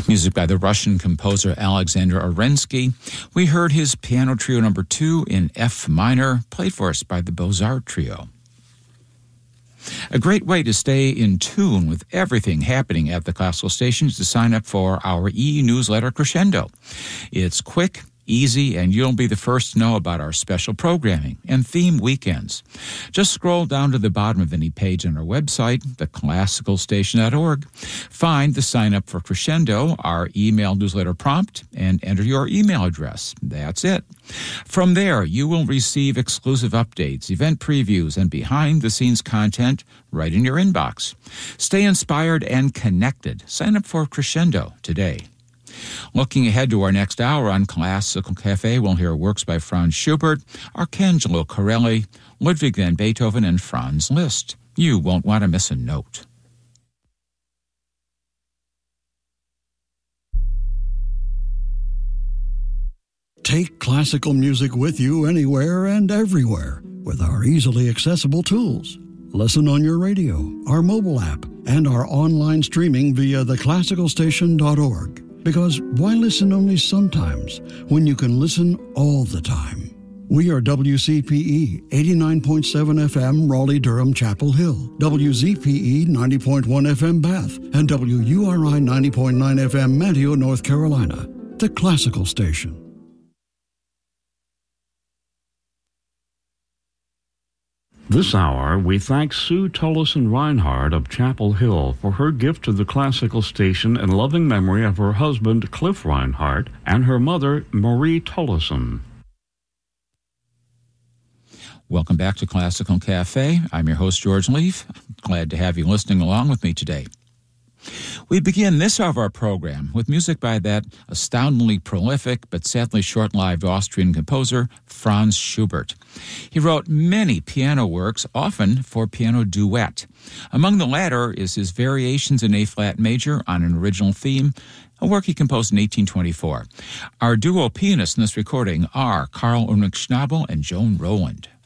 Music by the Russian composer Alexander Arensky. We heard his Piano Trio No. 2 in F minor, played for us by the Beaux-Arts Trio. A great way to stay in tune with everything happening at the Classical Station is to sign up for our e-newsletter Crescendo. It's quick, easy, and you'll be the first to know about our special programming and theme weekends. Just scroll down to the bottom of any page on our website, theclassicalstation.org. Find the Sign Up for Crescendo, our email newsletter prompt, and enter your email address. That's it. From there, you will receive exclusive updates, event previews, and behind-the-scenes content right in your inbox. Stay inspired and connected. Sign up for Crescendo today. Looking ahead to our next hour on Classical Cafe, we'll hear works by Franz Schubert, Arcangelo Corelli, Ludwig van Beethoven, and Franz Liszt. You won't want to miss a note. Take classical music with you anywhere and everywhere with our easily accessible tools. Listen on your radio, our mobile app, and our online streaming via theclassicalstation.org. Because why listen only sometimes when you can listen all the time? We are WCPE 89.7 FM Raleigh-Durham Chapel Hill, WZPE 90.1 FM Bath, and WURI 90.9 FM Manteo, North Carolina. The Classical Station. This hour, we thank Sue Tullison Reinhardt of Chapel Hill for her gift to the Classical Station in loving memory of her husband, Cliff Reinhardt, and her mother, Marie Tullison. Welcome back to Classical Cafe. I'm your host, George Leaf. Glad to have you listening along with me today. We begin this hour of our program with music by that astoundingly prolific but sadly short-lived Austrian composer, Franz Schubert. He wrote many piano works, often for piano duet. Among the latter is his Variations in A-flat major on an original theme, a work he composed in 1824. Our duo pianists in this recording are Karl Ulrich Schnabel and Joan Rowland.